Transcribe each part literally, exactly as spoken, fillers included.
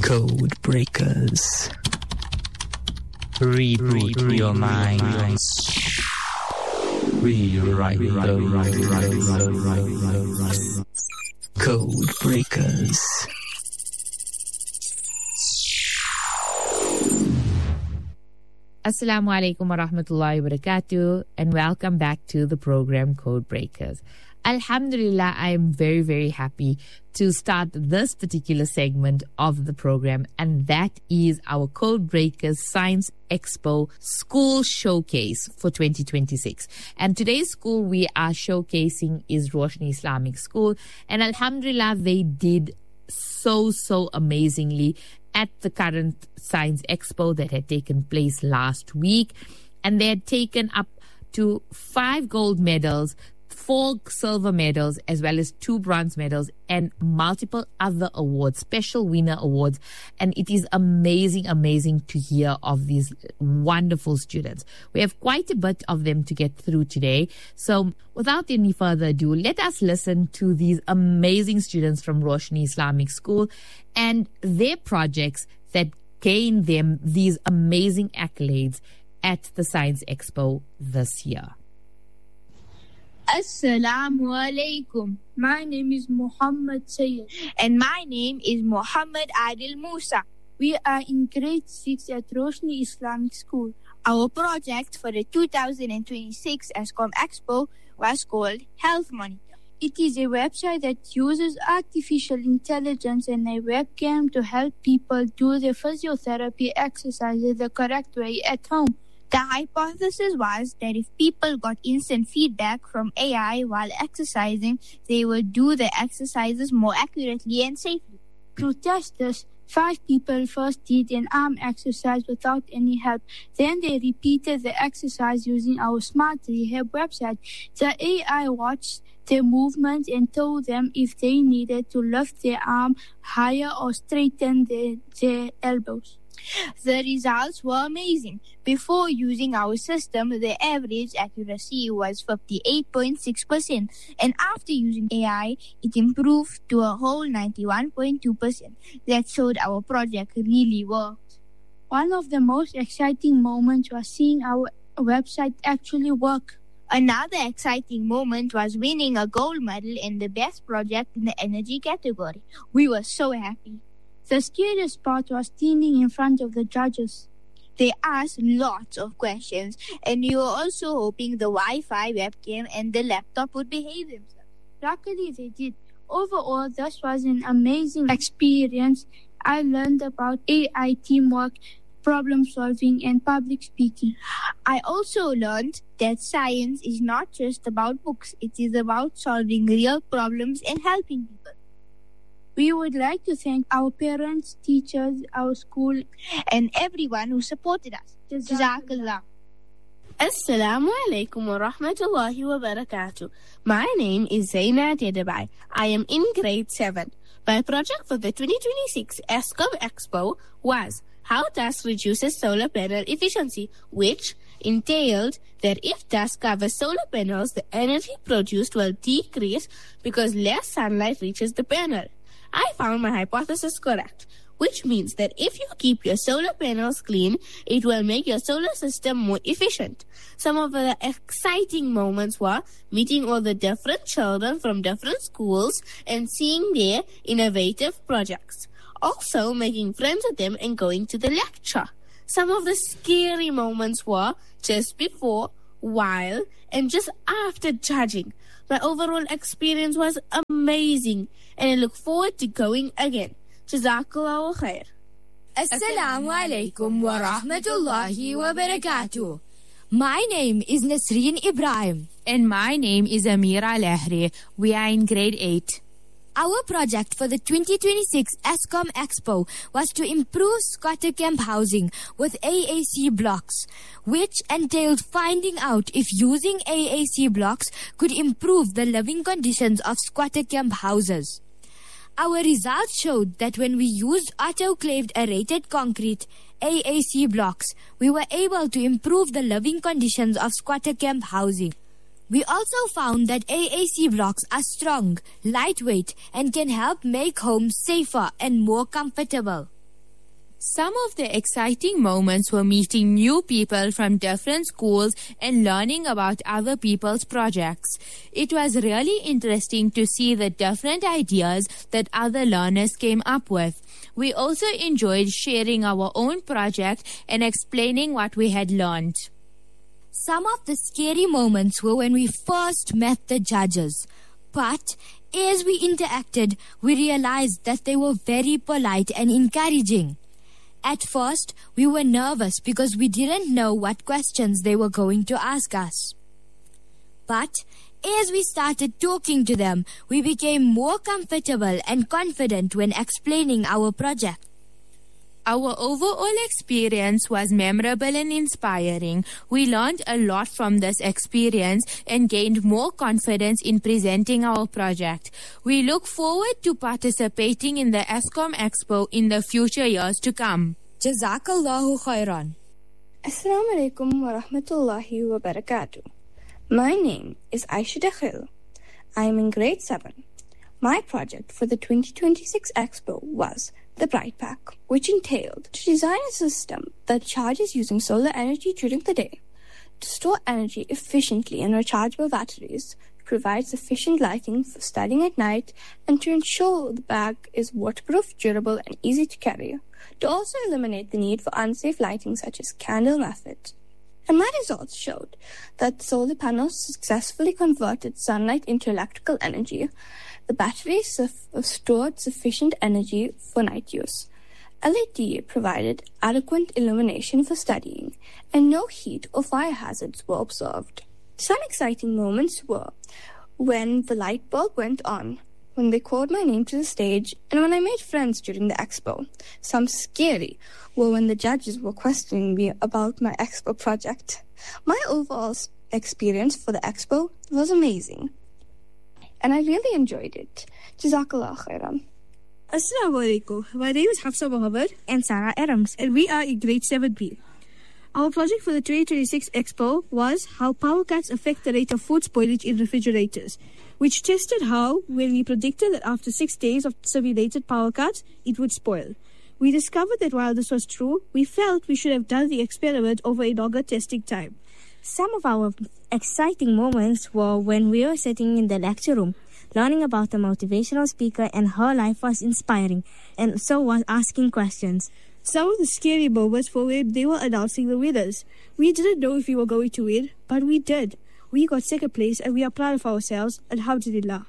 Code Breakers. Reboot your mind. Rewrite the Code Breakers. Assalamu alaikum wa rahmatullahi wa barakatuh, and welcome back to the program Code Breakers. Alhamdulillah, I am very, very happy to start this particular segment of the program, and that is our Code Breakers Science Expo School Showcase for twenty twenty-six. And today's school we are showcasing is Roshni Islamic School, and Alhamdulillah, they did so, so amazingly at the current Science Expo that had taken place last week. And they had taken up to five gold medals, four silver medals, as well as two bronze medals, and multiple other awards, special winner awards. And it is amazing, amazing to hear of these wonderful students. We have quite a bit of them to get through today. So without any further ado, let us listen to these amazing students from Roshni Islamic School and their projects that gained them these amazing accolades at the Science Expo this year. Assalamu alaikum. My name is Muhammad Sayyid. And my name is Muhammad Adil Musa. We are in grade six at Roshni Islamic School. Our project for the two thousand twenty-six ESCOM Expo was called Health Money. It is a website that uses artificial intelligence and a webcam to help people do their physiotherapy exercises the correct way at home. The hypothesis was that if people got instant feedback from A I while exercising, they would do the exercises more accurately and safely. To test this, five people first did an arm exercise without any help. Then they repeated the exercise using our Smart Rehab website. The A I watched their movements and told them if they needed to lift their arm higher or straighten their, their elbows. The results were amazing. Before using our system, the average accuracy was fifty-eight point six percent, and after using A I, it improved to a whole ninety-one point two percent. That showed our project really worked. One of the most exciting moments was seeing our website actually work. Another exciting moment was winning a gold medal in the best project in the energy category. We were so happy. The scariest part was standing in front of the judges. They asked lots of questions, and we were also hoping the Wi-Fi, webcam, and the laptop would behave themselves. Luckily, they did. Overall, this was an amazing experience. I learned about A I teamwork, problem solving, and public speaking. I also learned that science is not just about books. It is about solving real problems and helping people. We would like to thank our parents, teachers, our school, and everyone who supported us. Jazakallah. Assalamu alaikum wa rahmatullahi wa barakatuh. My name is Zaina Dedebai. I am in grade seven. My project for the twenty twenty-six ESCOM Expo was how dust reduces solar panel efficiency, which entailed that if dust covers solar panels, the energy produced will decrease because less sunlight reaches the panel. I found my hypothesis correct, which means that if you keep your solar panels clean, it will make your solar system more efficient. Some of the exciting moments were meeting all the different children from different schools and seeing their innovative projects. Also making friends with them and going to the lecture. Some of the scary moments were just before, while, and just after judging. My overall experience was amazing, and I look forward to going again. Jazakallahu khair. Assalamu alaikum wa rahmatullahi wa barakatuh. My name is Nasreen Ibrahim. And my name is Amira Lahri. We are in grade eight. Our project for the twenty twenty-six ESCOM Expo was to improve squatter camp housing with A A C blocks, which entailed finding out if using A A C blocks could improve the living conditions of squatter camp houses. Our results showed that when we used autoclaved aerated concrete A A C blocks, we were able to improve the living conditions of squatter camp housing. We also found that A A C blocks are strong, lightweight, and can help make homes safer and more comfortable. Some of the exciting moments were meeting new people from different schools and learning about other people's projects. It was really interesting to see the different ideas that other learners came up with. We also enjoyed sharing our own project and explaining what we had learned. Some of the scary moments were when we first met the judges. But as we interacted, we realized that they were very polite and encouraging. At first, we were nervous because we didn't know what questions they were going to ask us. But as we started talking to them, we became more comfortable and confident when explaining our project. Our overall experience was memorable and inspiring. We learned a lot from this experience and gained more confidence in presenting our project. We look forward to participating in the Eskom Expo in the future years to come. Jazakallahu khairan. Assalamu alaikum wa rahmatullahi wa barakatuh. My name is Aisha Dakhil. I am in grade seven. My project for the twenty twenty-six Expo was the Bright Pack, which entailed to design a system that charges using solar energy during the day, to store energy efficiently in rechargeable batteries, provide sufficient lighting for studying at night, and to ensure the bag is waterproof, durable, and easy to carry, to also eliminate the need for unsafe lighting such as candle method. And my results showed that solar panels successfully converted sunlight into electrical energy. The batteries suf- stored sufficient energy for night use. L E D provided adequate illumination for studying, and no heat or fire hazards were observed. Some exciting moments were when the light bulb went on, when they called my name to the stage, and when I made friends during the expo. Some scary were when the judges were questioning me about my expo project. My overall experience for the expo was amazing, and I really enjoyed it. Jazakallah khairan. Assalamu alaikum. My name is Hafsa Mohammed and Sarah Adams, and we are in grade seven B. Our project for the twenty twenty-six Expo was how power cuts affect the rate of food spoilage in refrigerators, which tested how, when we predicted that after six days of simulated power cuts, it would spoil. We discovered that while this was true, we felt we should have done the experiment over a longer testing time. Some of our exciting moments were when we were sitting in the lecture room, learning about the motivational speaker, and her life was inspiring, and so was asking questions. Some of the scary moments were when they were announcing the winners. We didn't know if we were going to win, but we did. We got second place, and we are proud of ourselves, alhamdulillah.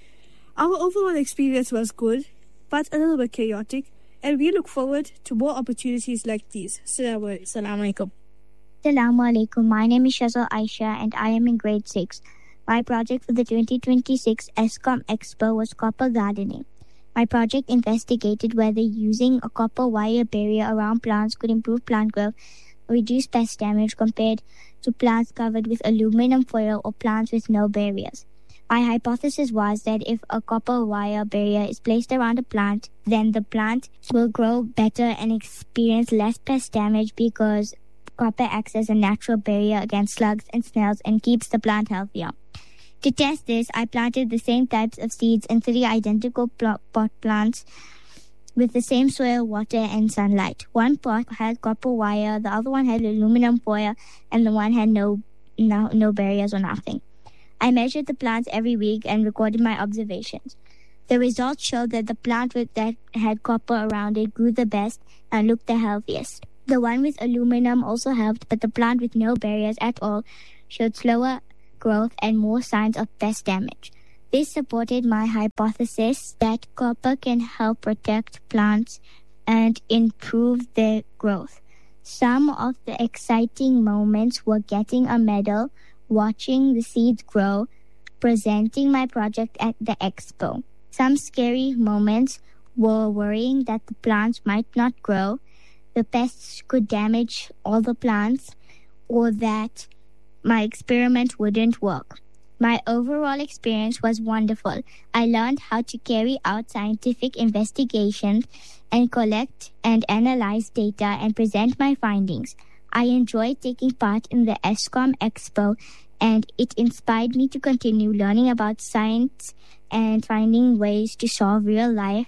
Our overall experience was good, but a little bit chaotic, and we look forward to more opportunities like these. Assalamu alaikum. Assalamu alaikum. My name is Shazal Aisha, and I am in grade six. My project for the twenty twenty-six Eskom Expo was copper gardening. My project investigated whether using a copper wire barrier around plants could improve plant growth or reduce pest damage compared to plants covered with aluminum foil or plants with no barriers. My hypothesis was that if a copper wire barrier is placed around a plant, then the plant will grow better and experience less pest damage because copper acts as a natural barrier against slugs and snails and keeps the plant healthier. To test this, I planted the same types of seeds in three identical pl- pot plants with the same soil, water, and sunlight. One pot had copper wire, the other one had aluminum foil, and the one had no, no, no barriers or nothing. I measured the plants every week and recorded my observations. The results showed that the plant with that had copper around it grew the best and looked the healthiest. The one with aluminum also helped, but the plant with no barriers at all showed slower growth and more signs of pest damage. This supported my hypothesis that copper can help protect plants and improve their growth. Some of the exciting moments were getting a medal, watching the seeds grow, presenting my project at the expo. Some scary moments were worrying that the plants might not grow, the pests could damage all the plants, or that my experiment wouldn't work. My overall experience was wonderful. I learned how to carry out scientific investigations and collect and analyze data and present my findings. I enjoyed taking part in the Eskom Expo, and it inspired me to continue learning about science and finding ways to solve real-life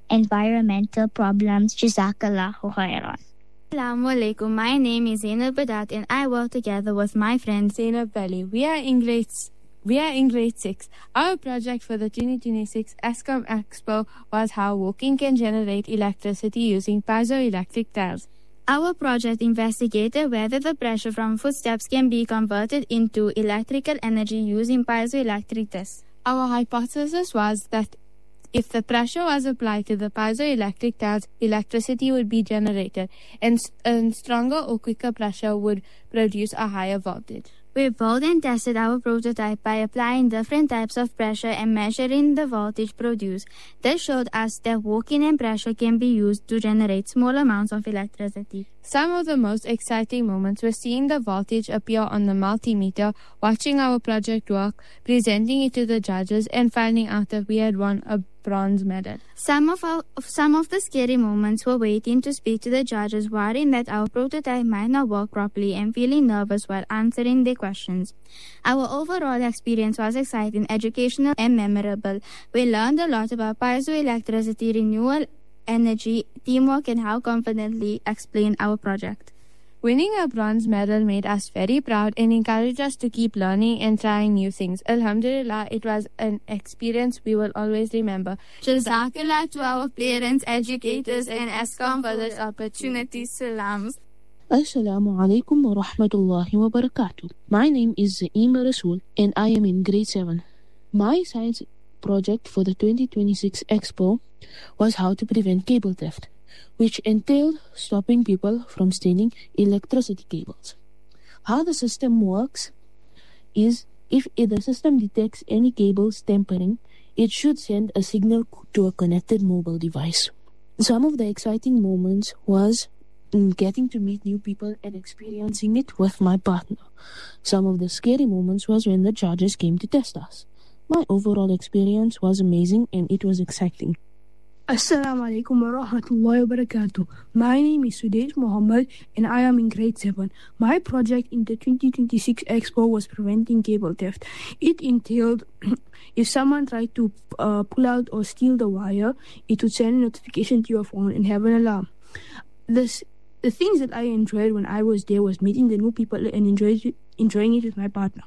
environmental problems. Jazakallahu khairan. Assalamu alaikum. My name is Zainab Badat and I work together with my friend Zainab Valley. We are in grade we are in grade six. Our project for the twenty twenty-six ESCOM Expo was how walking can generate electricity using piezoelectric tiles. Our project investigated whether the pressure from footsteps can be converted into electrical energy using piezoelectric tests. Our hypothesis was that if the pressure was applied to the piezoelectric tiles, electricity would be generated, and, and stronger or quicker pressure would produce a higher voltage. We built and tested our prototype by applying different types of pressure and measuring the voltage produced. This showed us that walking and pressure can be used to generate small amounts of electricity. Some of the most exciting moments were seeing the voltage appear on the multimeter, watching our project work, presenting it to the judges, and finding out that we had won a bronze medal. Some of our, some of the scary moments were waiting to speak to the judges, worrying that our prototype might not work properly and feeling nervous while answering their questions. Our overall experience was exciting, educational, and memorable. We learned a lot about piezoelectricity, renewable energy, teamwork, and how confidently explain our project. Winning a bronze medal made us very proud and encouraged us to keep learning and trying new things. Alhamdulillah, it was an experience we will always remember. Jazakallah to our parents, educators, and ESCOM for this opportunity. Salams. Assalamu alaikum wa rahmatullahi wa barakatuh. My name is Zaima Rasool and I am in grade seven. My science project for the twenty twenty-six Expo was how to prevent cable theft, which entailed stopping people from stealing electricity cables. How the system works is if the system detects any cables tampering, it should send a signal to a connected mobile device. Some of the exciting moments was getting to meet new people and experiencing it with my partner. Some of the scary moments was when the judges came to test us. My overall experience was amazing and it was exciting. Assalamu alaikum wa rahmatullahi wa barakatuh. My name is Sudais Muhammad and I am in grade seven. My project in the twenty twenty-six Expo was preventing cable theft. It entailed if someone tried to uh, pull out or steal the wire, it would send a notification to your phone and have an alarm. This, the things that I enjoyed when I was there was meeting the new people and enjoyed, enjoying it with my partner.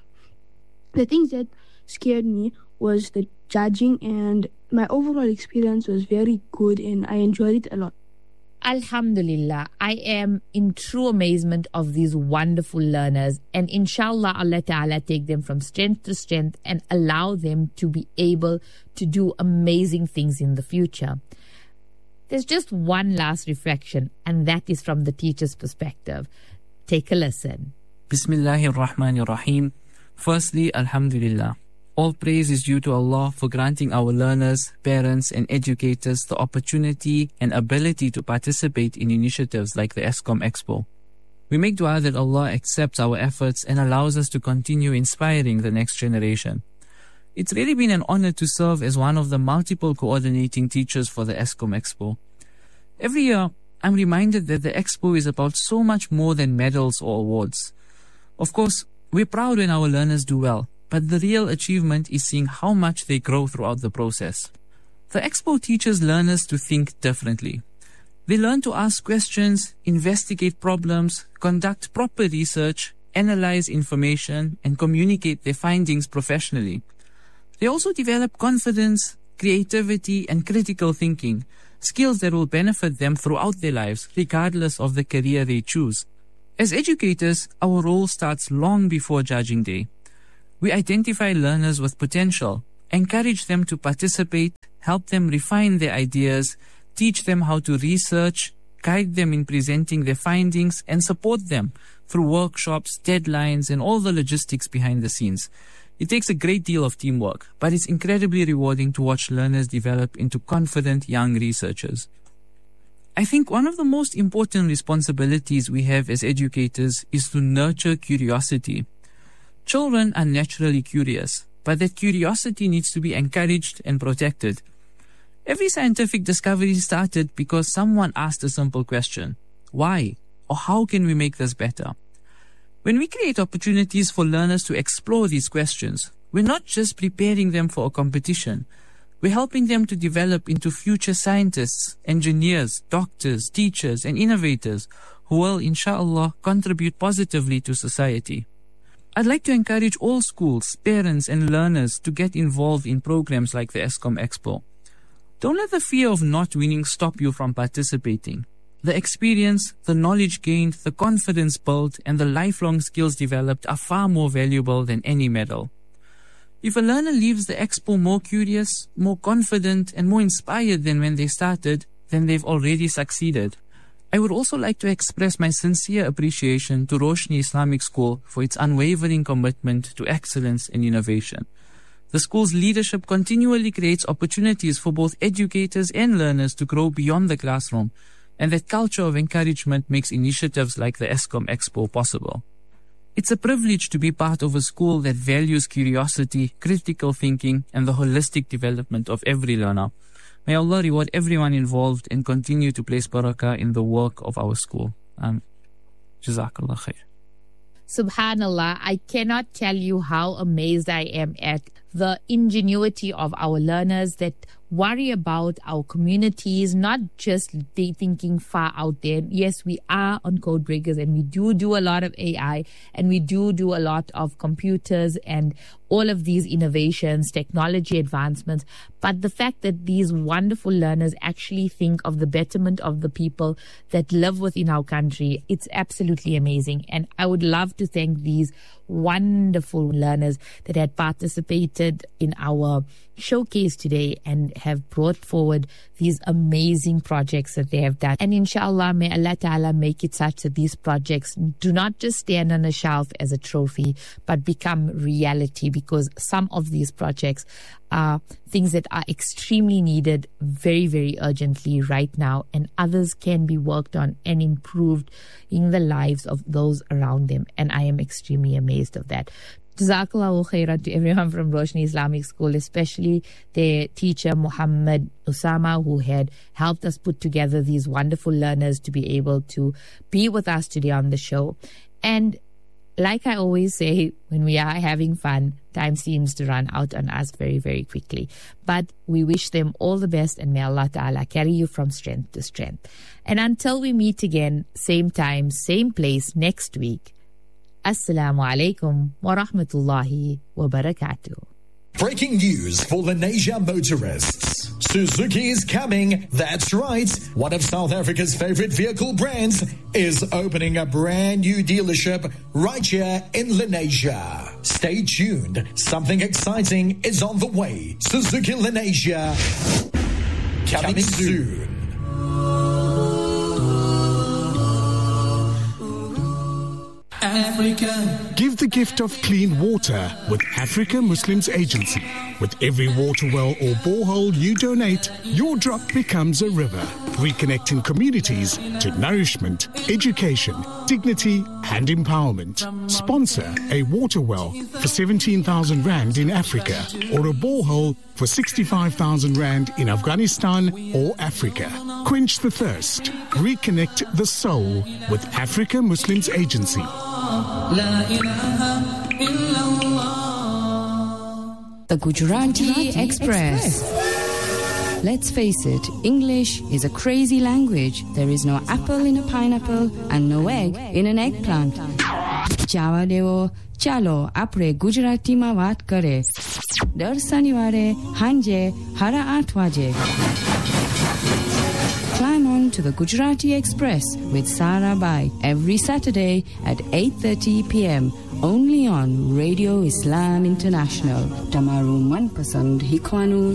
The things that scared me was the judging, and my overall experience was very good and I enjoyed it a lot. Alhamdulillah, I am in true amazement of these wonderful learners, and inshallah Allah Ta'ala take them from strength to strength and allow them to be able to do amazing things in the future. There's just one last reflection, and that is from the teacher's perspective. Take a listen. Bismillahir Rahmanir Rahim. Firstly, Alhamdulillah. All praise is due to Allah for granting our learners, parents, and educators the opportunity and ability to participate in initiatives like the ESCOM Expo. We make dua that Allah accepts our efforts and allows us to continue inspiring the next generation. It's really been an honor to serve as one of the multiple coordinating teachers for the ESCOM Expo. Every year, I'm reminded that the Expo is about so much more than medals or awards. Of course, we're proud when our learners do well, but the real achievement is seeing how much they grow throughout the process. The Expo teaches learners to think differently. They learn to ask questions, investigate problems, conduct proper research, analyze information, and communicate their findings professionally. They also develop confidence, creativity, and critical thinking, skills that will benefit them throughout their lives, regardless of the career they choose. As educators, our role starts long before judging day. We identify learners with potential, encourage them to participate, help them refine their ideas, teach them how to research, guide them in presenting their findings, and support them through workshops, deadlines, and all the logistics behind the scenes. It takes a great deal of teamwork, but it's incredibly rewarding to watch learners develop into confident young researchers. I think one of the most important responsibilities we have as educators is to nurture curiosity. Children are naturally curious, but that curiosity needs to be encouraged and protected. Every scientific discovery started because someone asked a simple question: why? Or how can we make this better? When we create opportunities for learners to explore these questions, we're not just preparing them for a competition. We're helping them to develop into future scientists, engineers, doctors, teachers, and innovators who will, inshallah, contribute positively to society. I'd like to encourage all schools, parents, and learners to get involved in programs like the ESCOM Expo. Don't let the fear of not winning stop you from participating. The experience, the knowledge gained, the confidence built, and the lifelong skills developed are far more valuable than any medal. If a learner leaves the expo more curious, more confident, and more inspired than when they started, then they've already succeeded. I would also like to express my sincere appreciation to Roshni Islamic School for its unwavering commitment to excellence and innovation. The school's leadership continually creates opportunities for both educators and learners to grow beyond the classroom, and that culture of encouragement makes initiatives like the ESCOM Expo possible. It's a privilege to be part of a school that values curiosity, critical thinking, and the holistic development of every learner. May Allah reward everyone involved and continue to place barakah in the work of our school. Um, Jazakallah khair. Subhanallah, I cannot tell you how amazed I am at the ingenuity of our learners that worry about our communities, not just they thinking far out there. Yes, we are on Codebreakers and we do do a lot of A I and we do do a lot of computers and all of these innovations, technology advancements. But the fact that these wonderful learners actually think of the betterment of the people that live within our country, it's absolutely amazing. And I would love to thank these wonderful learners that had participated in our showcase today and have brought forward these amazing projects that they have done. And inshallah, may Allah Ta'ala make it such that these projects do not just stand on a shelf as a trophy, but become reality, because some of these projects are things that are extremely needed very, very urgently right now, and others can be worked on and improved in the lives of those around them. And I am extremely amazed of that. Jazakallahu khairan to everyone from Roshni Islamic School, especially their teacher Muhammad Usama, who had helped us put together these wonderful learners to be able to be with us today on the show. And like I always say, when we are having fun, time seems to run out on us very, very quickly. But we wish them all the best, and may Allah Ta'ala carry you from strength to strength. And until we meet again, same time, same place next week, Assalamu alaikum wa rahmatullahi wa barakatuh. Breaking news for Lenasia motorists. Suzuki is coming. That's right. One of South Africa's favorite vehicle brands is opening a brand new dealership right here in Lenasia. Stay tuned. Something exciting is on the way. Suzuki Lenasia. Coming, coming soon. Africa. Give the gift of clean water with Africa Muslims Agency. With every water well or borehole you donate, your drop becomes a river, reconnecting communities to nourishment, education, dignity and empowerment. Sponsor a water well for seventeen thousand rand in Africa or a borehole for sixty-five thousand rand in Afghanistan or Africa. Quench the thirst. Reconnect the soul with Africa Muslims Agency. The Gujarati Express. Express. Let's face it, English is a crazy language. There is no apple in a pineapple and no egg in an eggplant. Java devo, chalo apre Gujarati ma વાત કરે. દર શનિવારે હાંજે સાડા આઠ વાગે. Climb on to the Gujarati Express with Sarah Bai every Saturday at eight thirty p.m. only on Radio Islam International. Tamaru manpasand hikhwanu